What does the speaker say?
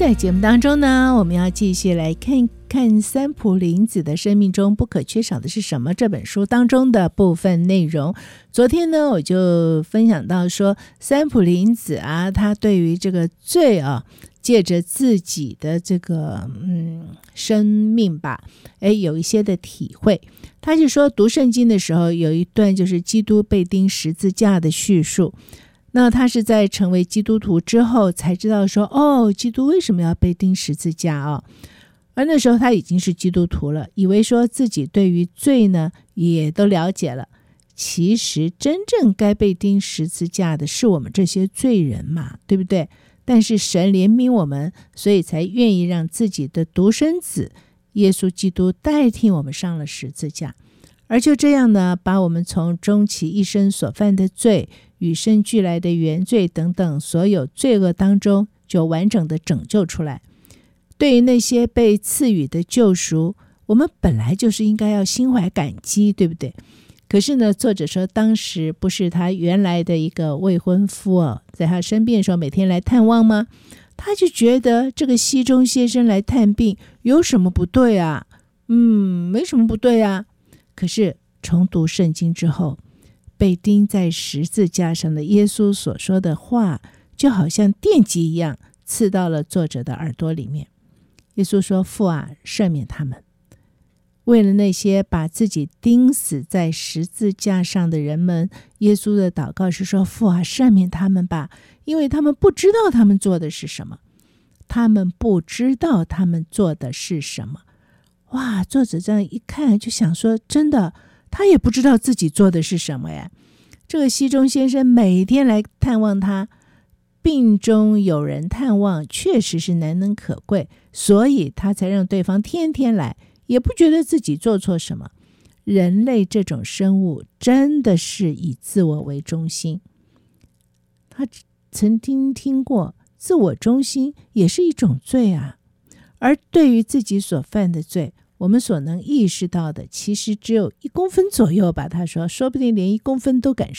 在节目当中呢，我们要继续来看看三浦林子的生命中不可缺少的是什么这本书当中的部分内容。昨天呢，我就分享到说，三浦林子啊，他对于这个罪啊，借着自己的这个生命吧，有一些的体会。他就说读圣经的时候有一段就是基督被钉十字架的叙述，那他是在成为基督徒之后才知道说，基督为什么要被钉十字架啊？而那时候他已经是基督徒了，以为说自己对于罪呢也都了解了，其实真正该被钉十字架的是我们这些罪人嘛，对不对？但是神怜悯我们，所以才愿意让自己的独生子耶稣基督代替我们上了十字架，而就这样呢，把我们从终其一生所犯的罪、与生俱来的原罪等等所有罪恶当中，就完整的拯救出来。对于那些被赐予的救赎，我们本来就是应该要心怀感激，对不对？可是呢，作者说当时不是他原来的一个未婚夫在他生病的时候每天来探望吗？他就觉得这个西中先生来探病有什么不对啊？没什么不对啊。可是重读圣经之后，被钉在十字架上的耶稣所说的话，就好像电击一样刺到了作者的耳朵里面。耶稣说：父啊，赦免他们。为了那些把自己钉死在十字架上的人们，耶稣的祷告是说：父啊，赦免他们吧，因为他们不知道他们做的是什么。他们不知道他们做的是什么。哇，作者这样一看就想说，真的，他也不知道自己做的是什么呀。这个西中先生每天来探望他，病中有人探望确实是难能可贵，所以他才让对方天天来，也不觉得自己做错什么。人类这种生物真的是以自我为中心。他曾经听过自我中心也是一种罪啊。而对于自己所犯的罪，我们所能意识到的其实只有1公分左右吧，他说，说不定连1公分都敢